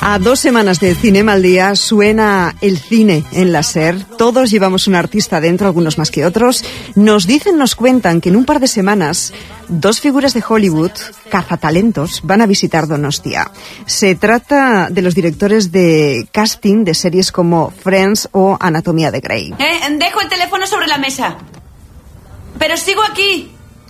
A 2 semanas de Cinema al Día suena el cine en la SER. Todos llevamos un artista dentro, algunos más que otros. Nos cuentan que en un par de semanas 2 figuras de Hollywood, cazatalentos, van a visitar Donostia. Se trata de los directores de casting de series como Friends o Anatomía de Grey. Dejo el teléfono sobre la mesa. Pero sigo aquí.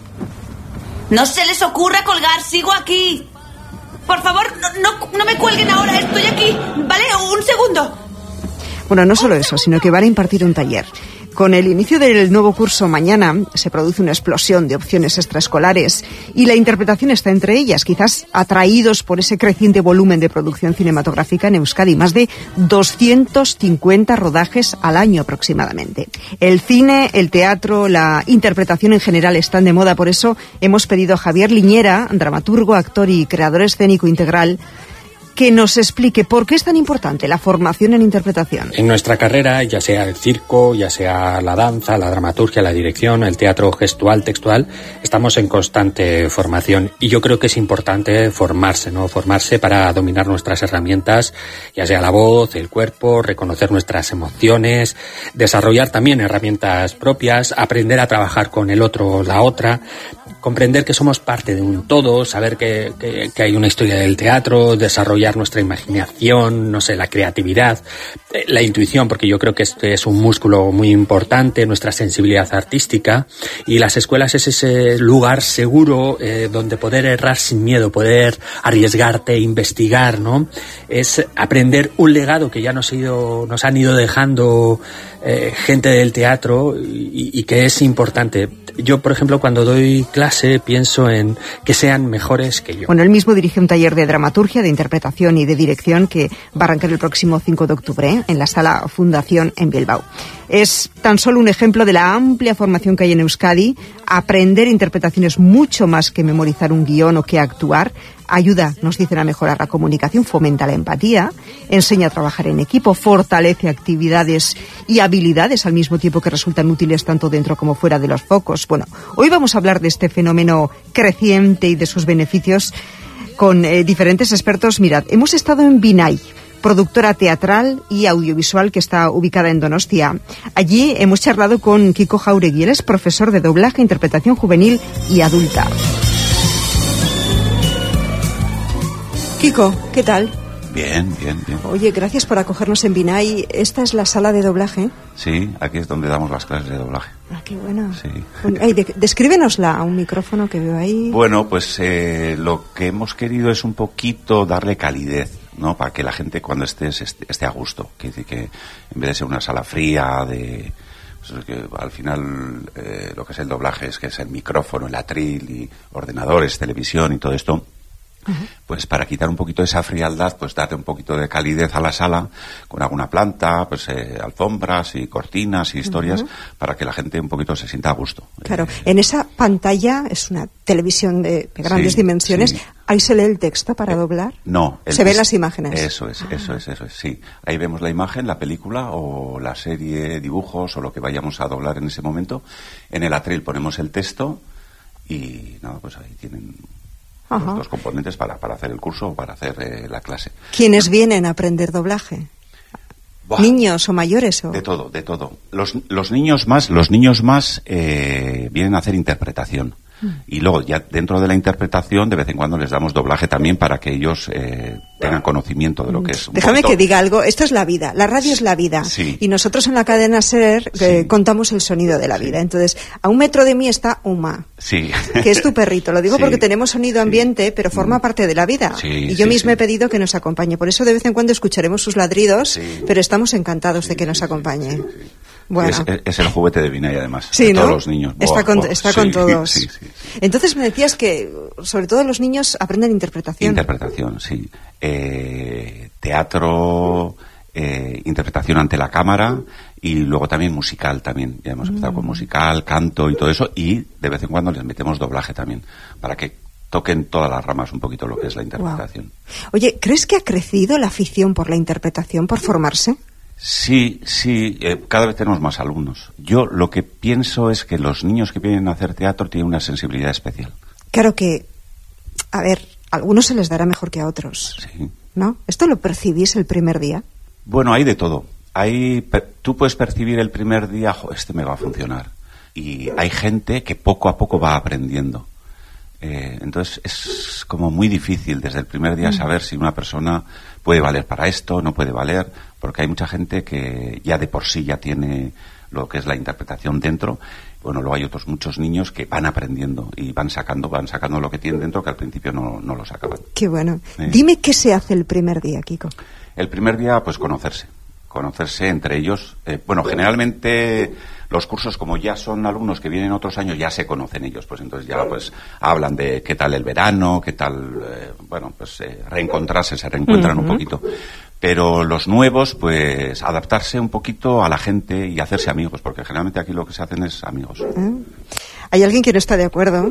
No se les ocurra colgar, sigo aquí. Por favor, no me cuelguen ahora, estoy aquí. ¿Vale? Un segundo. Bueno, no solo eso, sino que van a impartir un taller. Con el inicio del nuevo curso mañana se produce una explosión de opciones extraescolares y la interpretación está entre ellas, quizás atraídos por ese creciente volumen de producción cinematográfica en Euskadi, más de 250 rodajes al año aproximadamente. El cine, el teatro, la interpretación en general están de moda, por eso hemos pedido a Javier Liñera, dramaturgo, actor y creador escénico integral, que nos explique por qué es tan importante la formación en interpretación. En nuestra carrera, ya sea el circo, ya sea la danza, la dramaturgia, la dirección, el teatro gestual, textual, estamos en constante formación y yo creo que es importante formarse, ¿no? Formarse para dominar nuestras herramientas, ya sea la voz, el cuerpo, reconocer nuestras emociones, desarrollar también herramientas propias, aprender a trabajar con el otro o la otra, comprender que somos parte de un todo, saber que hay una historia del teatro, desarrollar nuestra imaginación, no sé, la creatividad, la intuición, porque yo creo que este es un músculo muy importante, nuestra sensibilidad artística, y las escuelas es ese lugar seguro donde poder errar sin miedo, poder arriesgarte, investigar, ¿no? Es aprender un legado que ya nos han ido dejando gente del teatro y que es importante. Yo, por ejemplo, cuando doy clase pienso en que sean mejores que yo. Bueno, él mismo dirige un taller de dramaturgia, de interpretación y de dirección que va a arrancar el próximo 5 de octubre en la Sala Fundación en Bilbao. Es tan solo un ejemplo de la amplia formación que hay en Euskadi. Aprender interpretación es mucho más que memorizar un guión o que actuar. Ayuda, nos dicen, a mejorar la comunicación, fomenta la empatía, enseña a trabajar en equipo, fortalece actividades y habilidades al mismo tiempo que resultan útiles tanto dentro como fuera de los focos. Bueno, hoy vamos a hablar de este fenómeno creciente y de sus beneficios con diferentes expertos. Mirad, hemos estado en Binay, productora teatral y audiovisual que está ubicada en Donostia. Allí hemos charlado con Kiko Jauregui, él es profesor de doblaje, interpretación juvenil y adulta. Kiko, ¿qué tal? Bien. Oye, gracias por acogernos en Binay. ¿Esta es la sala de doblaje? Sí, aquí es donde damos las clases de doblaje. Ah, qué bueno. Sí. Descríbenosla a un micrófono que veo ahí. Bueno, pues lo que hemos querido es un poquito darle calidez, ¿no? Para que la gente cuando esté a gusto. Que en vez de ser una sala fría, pues que al final lo que es el doblaje es que es el micrófono, el atril y ordenadores, televisión y todo esto. Pues para quitar un poquito esa frialdad, pues darle un poquito de calidez a la sala con alguna planta, pues alfombras y cortinas y historias para que la gente un poquito se sienta a gusto. Claro, en esa pantalla es una televisión de grandes dimensiones. Sí. ¿Ahí se lee el texto para doblar? No. ¿Se ven las imágenes? Eso es, sí. Ahí vemos la imagen, la película o la serie, dibujos o lo que vayamos a doblar en ese momento. En el atril ponemos el texto y nada, pues ahí tienen los 2 componentes para hacer el curso o para hacer la clase. ¿Quiénes vienen a aprender doblaje? Buah. ¿Niños o mayores? De todo. Los niños más vienen a hacer interpretación. Y luego ya dentro de la interpretación de vez en cuando les damos doblaje también para que ellos tengan conocimiento de lo que es. Déjame que diga algo, esto es la vida, la radio es la vida. Sí. Y nosotros en la cadena SER contamos el sonido de la vida. Entonces, a 1 metro de mí está Uma, que es tu perrito. Lo digo porque tenemos sonido ambiente, pero forma parte de la vida. Y yo misma he pedido que nos acompañe. Por eso de vez en cuando escucharemos sus ladridos, pero estamos encantados de que nos acompañe. Bueno. Es el juguete de Binay, además. Sí, de ¿no? todos los niños. Está con todos. Sí. Entonces me decías que, sobre todo los niños, aprenden interpretación. Interpretación, sí. Teatro, interpretación ante la cámara y luego también musical también. Ya hemos empezado con musical, canto y todo eso. Y de vez en cuando les metemos doblaje también, para que toquen todas las ramas un poquito lo que es la interpretación. Wow. Oye, ¿crees que ha crecido la afición por la interpretación, por formarse? Sí, cada vez tenemos más alumnos. Yo lo que pienso es que los niños que vienen a hacer teatro tienen una sensibilidad especial. Claro que, a ver, a algunos se les dará mejor que a otros. Sí. ¿no? ¿Esto lo percibís el primer día? Bueno, hay de todo. Tú puedes percibir el primer día, este me va a funcionar. Y hay gente que poco a poco va aprendiendo. Entonces es como muy difícil desde el primer día saber si una persona puede valer para esto, no puede valer, porque hay mucha gente que ya de por sí ya tiene lo que es la interpretación dentro. Bueno, luego hay otros muchos niños que van aprendiendo y van sacando lo que tienen dentro, que al principio no lo sacaban. Qué bueno. Dime qué se hace el primer día, Kiko. El primer día, pues conocerse entre ellos. Bueno, generalmente los cursos, como ya son alumnos que vienen otros años, ya se conocen ellos, pues entonces ya pues hablan de qué tal el verano, qué tal, reencontrarse, se reencuentran un poquito. Pero los nuevos, pues adaptarse un poquito a la gente y hacerse amigos, porque generalmente aquí lo que se hacen es amigos. Hay alguien que no está de acuerdo.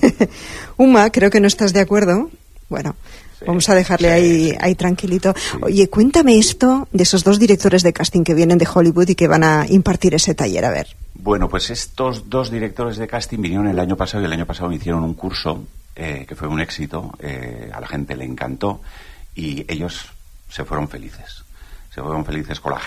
Uma, creo que no estás de acuerdo. Bueno, sí, vamos a dejarle ahí tranquilito. Sí. Oye, cuéntame esto de esos 2 directores de casting que vienen de Hollywood y que van a impartir ese taller, a ver. Bueno, pues estos 2 directores de casting vinieron el año pasado y el año pasado hicieron un curso que fue un éxito, a la gente le encantó y ellos se fueron felices. Se fueron felices con la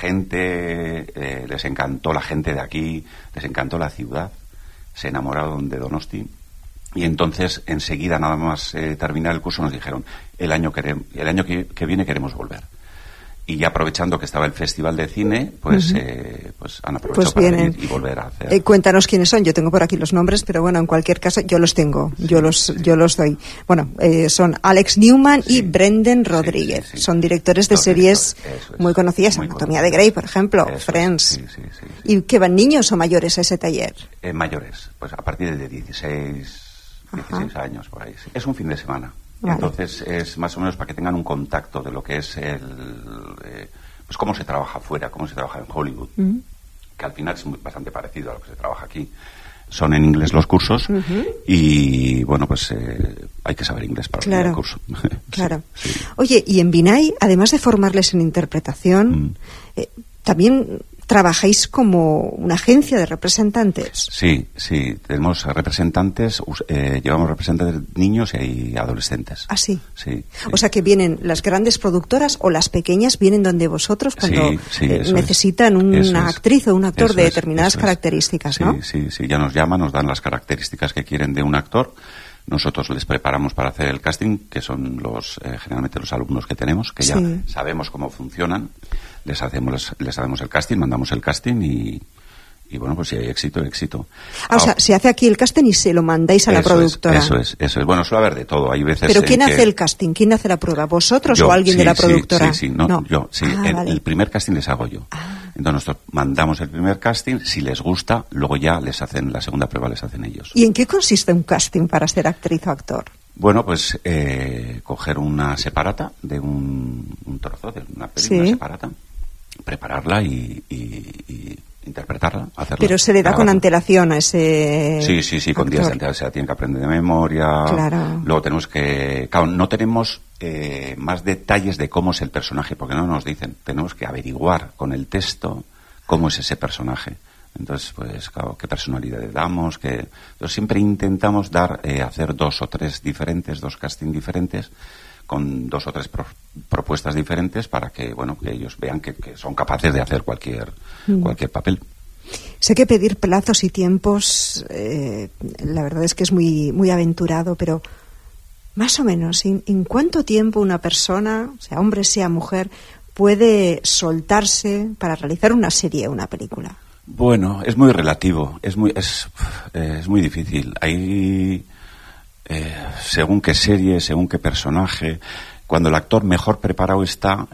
gente, les encantó la gente de aquí, les encantó la ciudad, se enamoraron de Donosti. Y entonces, enseguida, nada más terminar el curso, nos dijeron, el año que viene queremos volver. Y ya aprovechando que estaba el Festival de Cine, pues han aprovechado para venir y volver a hacer. Cuéntanos quiénes son. Yo tengo por aquí los nombres, pero bueno, en cualquier caso, yo los tengo. Sí, yo los doy. Bueno, son Alex Newman y Brendan Rodríguez. Sí. Son directores de series muy conocidas, Anatomía de Grey, por ejemplo, Friends. Sí. ¿Y qué van, niños o mayores a ese taller? Mayores, pues a partir de 16 años, por ahí. Sí. Es un fin de semana. Vale. Entonces es más o menos para que tengan un contacto de lo que es pues cómo se trabaja afuera, cómo se trabaja en Hollywood, que al final es bastante parecido a lo que se trabaja aquí. Son en inglés los cursos y bueno, pues hay que saber inglés para el curso. Claro. Sí. Oye, y en Vinay, además de formarles en interpretación, también trabajáis como una agencia de representantes. Sí, tenemos representantes, llevamos representantes niños y adolescentes. ¿Ah, sí? Sí. O sea que vienen las grandes productoras o las pequeñas vienen donde vosotros cuando necesitan una actriz o un actor de determinadas características, ¿no? Sí, ya nos llaman, nos dan las características que quieren de un actor. Nosotros les preparamos para hacer el casting, que son generalmente los alumnos que tenemos, que ya sabemos cómo funcionan. Les hacemos el casting, mandamos el casting y bueno, pues si hay éxito. O sea, se hace aquí el casting y se lo mandáis a la productora. Eso es. Bueno, suele haber de todo. Hay veces. ¿Pero quién hace el casting? ¿Quién hace la prueba? ¿Vosotros o alguien de la productora? Yo. El primer casting les hago yo. Entonces nosotros mandamos el primer casting, si les gusta, luego ya la segunda prueba les hacen ellos. ¿Y en qué consiste un casting para ser actriz o actor? Bueno, pues coger una separata de un trozo de una película, una separata, prepararla y interpretarla, hacerla. Pero se le da con antelación a ese Sí, con días de antelación. O sea, tienen que aprender de memoria. Claro. Luego tenemos que... Claro, no tenemos más detalles de cómo es el personaje, porque no nos dicen. Tenemos que averiguar con el texto cómo es ese personaje. Entonces, pues, claro, qué personalidad le damos, Entonces siempre intentamos hacer 2 o 3 diferentes, 2 castings diferentes, con 2 o 3 propuestas diferentes para que, bueno, que ellos vean que son capaces de hacer cualquier papel. Sé que pedir plazos y tiempos, la verdad es que es muy, muy aventurado, pero más o menos, ¿en cuánto tiempo una persona, sea hombre, sea mujer, puede soltarse para realizar una serie o una película? Bueno, es muy relativo, es muy difícil. Hay según qué serie, según qué personaje, cuando el actor mejor preparado está,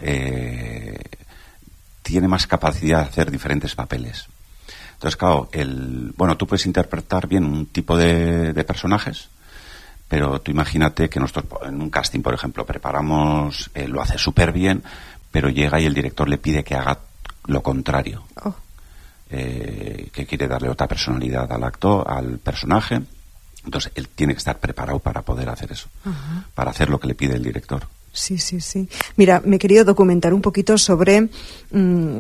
tiene más capacidad de hacer diferentes papeles. Entonces, claro, tú puedes interpretar bien un tipo de personajes, pero tú imagínate que nosotros en un casting, por ejemplo, preparamos, lo hace súper bien, pero llega y el director le pide que haga lo contrario. Que quiere darle otra personalidad al actor, al personaje. Entonces él tiene que estar preparado para poder hacer eso, para hacer lo que le pide el director. Sí. Mira, me he querido documentar un poquito sobre